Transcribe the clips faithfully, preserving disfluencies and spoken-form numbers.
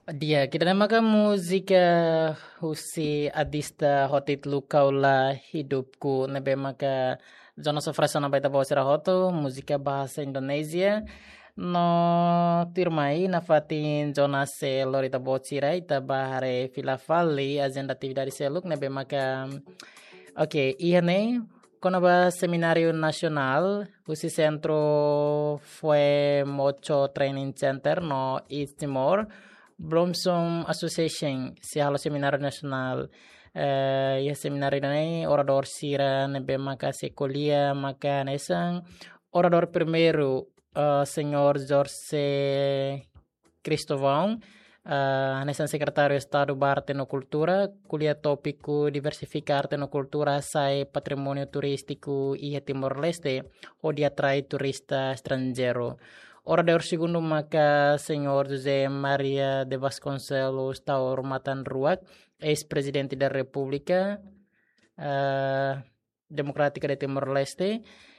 Dia kita namakan musika husi adista hotit lukaula hidupku nebe maka zona sofrasa na baita bosira hoto musika bahasa Indonesia no tirmai na fatin zona se lorita bocira ita bahare filafali agenda atividade seluk nebe maka oke iya ne Conaba Seminario Nacional, usi centro fue Mocho Training Center no East Timor, Blomsom Association, si halo Seminario Nacional. Eh, ya seminario ini orador sira nebe maka sekolia maka nesang orador primeiro, uh, senhor Jorge Cristovão, uh, nesang secretário de Estado da Arte no Cultura, kuliah tópico diversificar arte no cultura sai patrimônio turístico e Timor-Leste, onde atrai turista estrangeiro. Orador segundo maka senhor José Maria de Vasconcelos Taur Matan Ruak, ex-presidente da República uh, Democrática de Timor-Leste,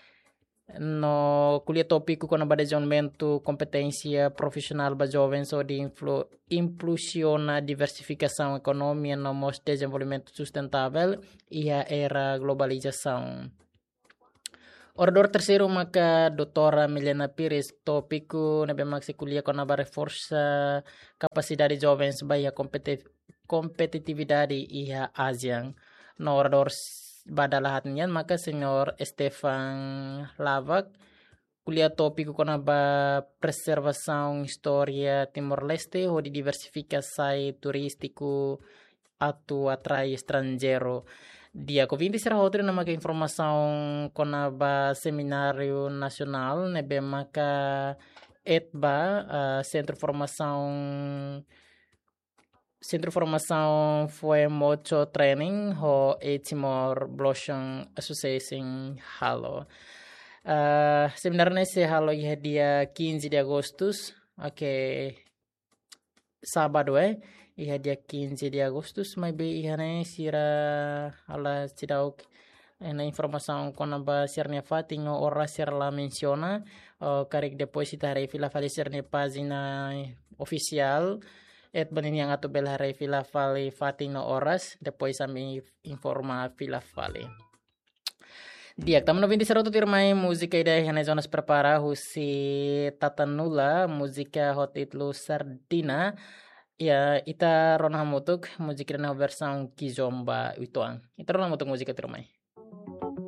no kuliah tópico com desenvolvimento competência profissional para jovens ou de influ, impulsiona diversificação econômica no desenvolvimento sustentável e a era globalização. Orador terceiro maka doutora Milena Pires tópico na bemak kuliah com a reforça capacidade jovens baya competitividade e a ASEAN. No orador badalahat niyan maka senyor Stefan Lavak kuliah tópico com a preservação história Timor-Leste ou de diversificação turístico atu atrai estrangeiro. Dia ko vinte será outra na maka informação com a seminário nacional nebe maka etba uh, centro formação Centro de Formação foi Mocho Training ho e Timor Blossom Association Halo. Uh, seminário nesse halo ia dia quinze de agosto, ok, sábado eh, ia dia quinze de agosto, mas be ia ne sira ala sidauk na informação com a sernia fatinho ora ser la menciona, uh, karik depositare fila falecer ne página oficial. Et banin yang atu belhare fila fale fating no oras, depois kami informa fila fale. Diak tamu vinti serotu tirmai musika ida hana zonas prepara husi tatanula musika hotitlu sardina ya ita rona mutuk musika na versão kizomba ituang. Ita rona mutuk musika tirmai.